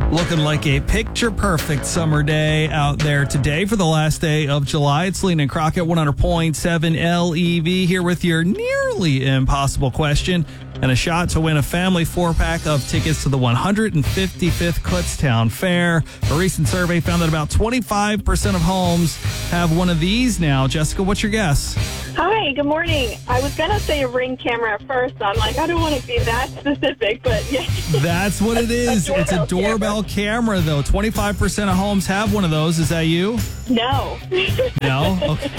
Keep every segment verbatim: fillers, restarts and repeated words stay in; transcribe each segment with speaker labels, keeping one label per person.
Speaker 1: Looking like a picture-perfect summer day out there today for the last day of July. It's Leland and Crockett, one hundred point seven L E V, here with your nearly impossible question and a shot to win a family four-pack of tickets to the one hundred fifty-fifth Kutztown Fair. A recent survey found that about twenty-five percent of homes have one of these now. Jessica, what's your guess?
Speaker 2: Hi, good morning. I was going to say a Ring camera at first. I'm like, I don't want to be that specific, but yeah.
Speaker 1: That's what it is.
Speaker 2: A
Speaker 1: it's a doorbell camera. camera, though. twenty-five percent of homes have one of those. Is that you?
Speaker 2: No.
Speaker 1: No? Okay.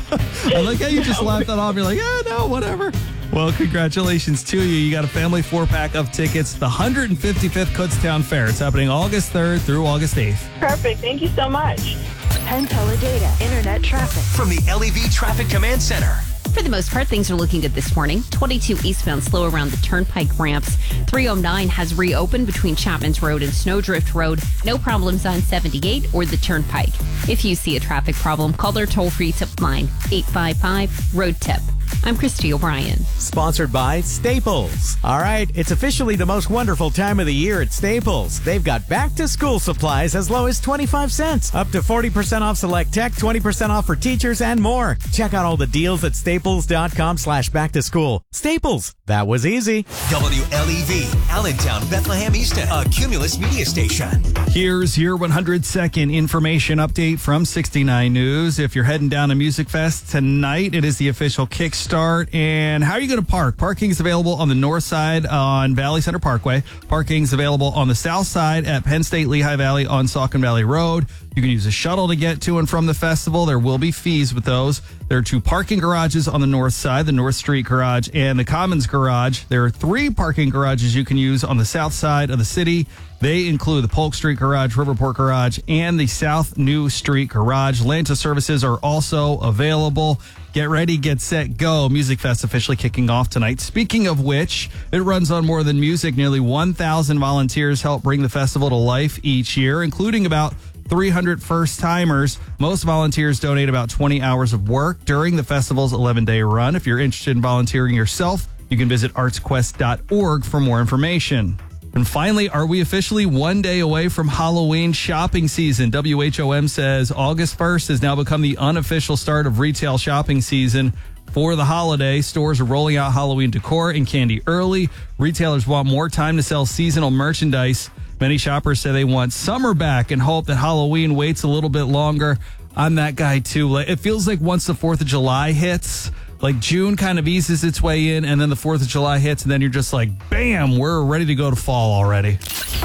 Speaker 1: I like how you just laughed that off. You're like, yeah, no, whatever. Well, congratulations to you. You got a family four-pack of tickets to the one hundred fifty-fifth Kutztown Fair. It's happening August third through August eighth.
Speaker 2: Perfect. Thank you so much.
Speaker 3: Penn Teller Data, Internet traffic.
Speaker 4: From the L E V Traffic Command Center.
Speaker 5: For the most part, things are looking good this morning. twenty-two eastbound slow around the Turnpike ramps. three oh nine has reopened between Chapman's Road and Snowdrift Road. No problems on seventy-eight or the Turnpike. If you see a traffic problem, call their toll-free tip line, eight five five, road tip. I'm Christy O'Brien.
Speaker 6: Sponsored by Staples. All right, it's officially the most wonderful time of the year at Staples. They've got back-to-school supplies as low as twenty-five cents. Up to forty percent off select tech, twenty percent off for teachers, and more. Check out all the deals at staples.com slash back-to-school. Staples. That was easy.
Speaker 4: W L E V, Allentown, Bethlehem, Easton, a Cumulus media station.
Speaker 1: Here's your one hundred second information update from sixty-nine News. If you're heading down to Music Fest tonight, it is the official kickstart. And how are you going to park? Parking is available on the north side on Valley Center Parkway. Parking is available on the south side at Penn State Lehigh Valley on Saucon Valley Road. You can use a shuttle to get to and from the festival. There will be fees with those. There are two parking garages on the north side, the North Street Garage and the Commons Garage. There are three parking garages you can use on the south side of the city. They include the Polk Street Garage, Riverport Garage, and the South New Street Garage. Lanta services are also available. Get ready, get set, go. Music Fest officially kicking off tonight. Speaking of which, it runs on more than music. Nearly one thousand volunteers help bring the festival to life each year, including about three hundred first-timers. Most volunteers donate about twenty hours of work during the festival's eleven-day run. If you're interested in volunteering yourself, you can visit arts quest dot org for more information. And finally, are we officially one day away from Halloween shopping season? W H O M says August first has now become the unofficial start of retail shopping season. For the holiday, stores are rolling out Halloween decor and candy early. Retailers want more time to sell seasonal merchandise. Many shoppers say they want summer back and hope that Halloween waits a little bit longer. I'm that guy, too. It feels like once the fourth of July hits, like June kind of eases its way in, and then the fourth of July hits, and then you're just like, bam, we're ready to go to fall already.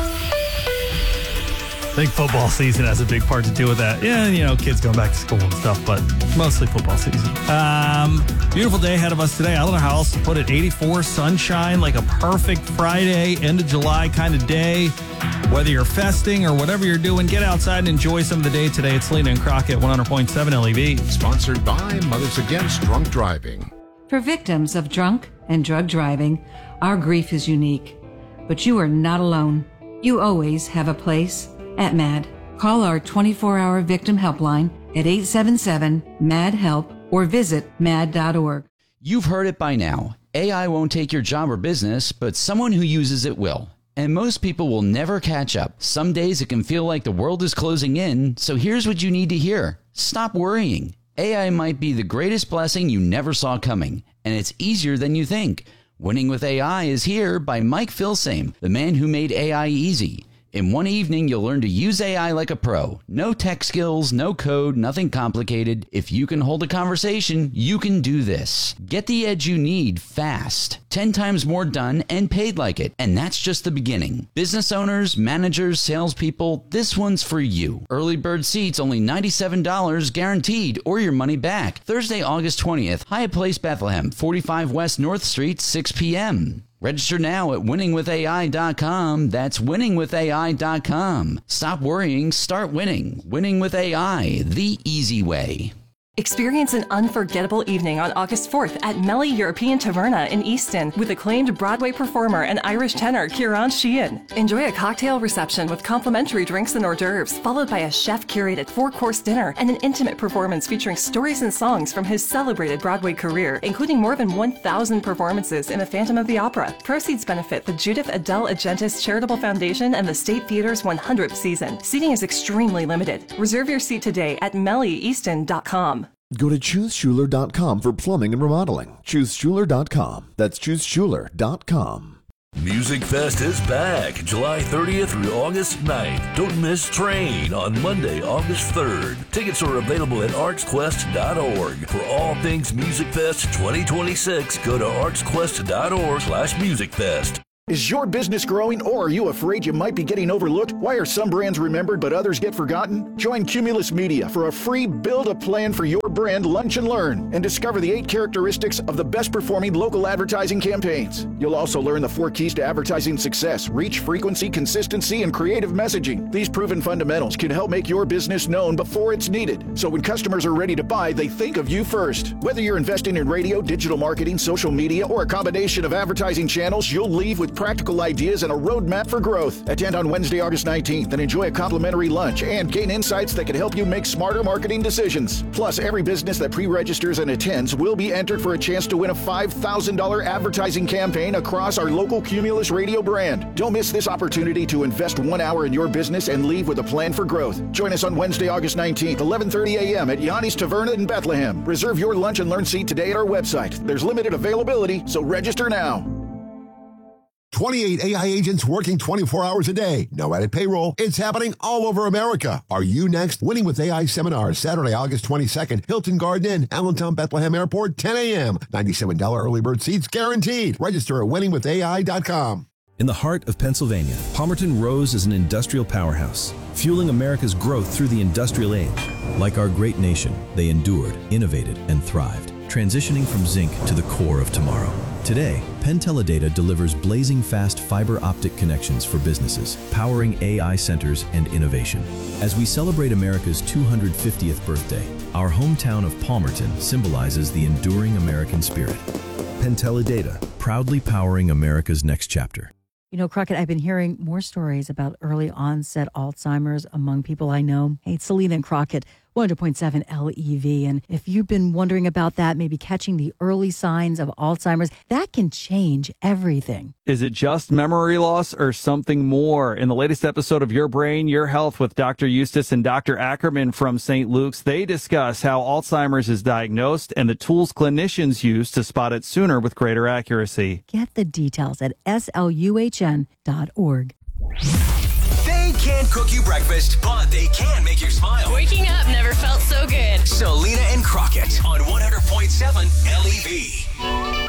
Speaker 1: I think football season has a big part to do with that. Yeah, you know, kids going back to school and stuff, but mostly football season. Um, beautiful day ahead of us today. I don't know how else to put it. eighty-four, sunshine, like a perfect Friday, end of July kind of day. Whether you're festing or whatever you're doing, get outside and enjoy some of the day today. It's Lena and Crockett, one hundred point seven L E V.
Speaker 7: Sponsored by Mothers Against Drunk Driving.
Speaker 8: For victims of drunk and drug driving, our grief is unique. But you are not alone. You always have a place at MAD. Call our twenty-four hour victim helpline at eight seven seven, M A D, HELP or visit mad dot org.
Speaker 9: You've heard it by now. A I won't take your job or business, but someone who uses it will. And most people will never catch up. Some days it can feel like the world is closing in, so here's what you need to hear. Stop worrying. A I might be the greatest blessing you never saw coming, and it's easier than you think. Winning with A I is here by Mike Filsame, the man who made A I easy. In one evening, you'll learn to use A I like a pro. No tech skills, no code, nothing complicated. If you can hold a conversation, you can do this. Get the edge you need fast. Ten times more done and paid like it. And that's just the beginning. Business owners, managers, salespeople, this one's for you. Early bird seats only ninety-seven dollars guaranteed or your money back. Thursday, August twentieth, Hyatt Place, Bethlehem, forty-five West North Street, six p.m. Register now at winning with A I dot com. That's winning with A I dot com. Stop worrying, start winning. Winning with A I, the easy way.
Speaker 10: Experience an unforgettable evening on August fourth at Melly European Taverna in Easton with acclaimed Broadway performer and Irish tenor Kieran Sheehan. Enjoy a cocktail reception with complimentary drinks and hors d'oeuvres, followed by a chef-curated four-course dinner and an intimate performance featuring stories and songs from his celebrated Broadway career, including more than one thousand performances in The Phantom of the Opera. Proceeds benefit the Judith Adele Agentis Charitable Foundation and the State Theater's one hundredth season. Seating is extremely limited. Reserve your seat today at melly easton dot com.
Speaker 11: Go to choose schuler dot com for plumbing and remodeling. choose schuler dot com. That's choose schuler dot com.
Speaker 12: Music Fest is back July thirtieth through August ninth. Don't miss Train on Monday, August third. Tickets are available at arts quest dot org. For all things Music Fest twenty twenty-six, go to arts quest dot org slash music fest.
Speaker 13: Is your business growing, or are you afraid you might be getting overlooked? Why are some brands remembered but others get forgotten? Join Cumulus Media for a free Build a Plan for Your Brand Lunch and Learn and discover the eight characteristics of the best performing local advertising campaigns. You'll also learn the four keys to advertising success: reach, frequency, consistency, and creative messaging. These proven fundamentals can help make your business known before it's needed, so when customers are ready to buy, they think of you first. Whether you're investing in radio, digital marketing, social media, or a combination of advertising channels, you'll leave with practical ideas and a roadmap for growth. Attend on Wednesday, August nineteenth and enjoy a complimentary lunch and gain insights that can help you make smarter marketing decisions. Plus, every business that pre-registers and attends will be entered for a chance to win a five thousand dollars advertising campaign across our local Cumulus radio brand. Don't miss this opportunity to invest one hour in your business and leave with a plan for growth. Join us on Wednesday, August nineteenth, eleven thirty a.m. at Yanni's Taverna in Bethlehem. Reserve your lunch and learn seat today at our website. There's limited availability, so register now.
Speaker 7: twenty-eight A I agents working twenty-four hours a day. No added payroll. It's happening all over America. Are you next? Winning with A I seminar, Saturday, August twenty-second, Hilton Garden Inn, Allentown, Bethlehem Airport, ten a.m. ninety-seven dollars early bird seats guaranteed. Register at winning with A I dot com.
Speaker 14: In the heart of Pennsylvania, Palmerton rose as an industrial powerhouse, fueling America's growth through the industrial age. Like our great nation, they endured, innovated, and thrived, transitioning from zinc to the core of tomorrow. Today, Penn Teledata delivers blazing fast fiber optic connections for businesses, powering A I centers and innovation. As we celebrate America's two hundred fiftieth birthday, our hometown of Palmerton symbolizes the enduring American spirit. Penn Teledata, proudly powering America's next chapter.
Speaker 15: You know, Crockett, I've been hearing more stories about early onset Alzheimer's among people I know. Hey, it's Selena and Crockett, one hundred point seven L E V. And if you've been wondering about that, maybe catching the early signs of Alzheimer's, that can change everything.
Speaker 1: Is it just memory loss or something more? In the latest episode of Your Brain, Your Health with Doctor Eustace and Doctor Ackerman from Saint Luke's, they discuss how Alzheimer's is diagnosed and the tools clinicians use to spot it sooner with greater accuracy.
Speaker 15: Get the details at S L U H N dot org.
Speaker 4: They can't cook you breakfast, but they can make you smile.
Speaker 16: Waking up never felt so good.
Speaker 4: Selena and Crockett on one hundred point seven L E V.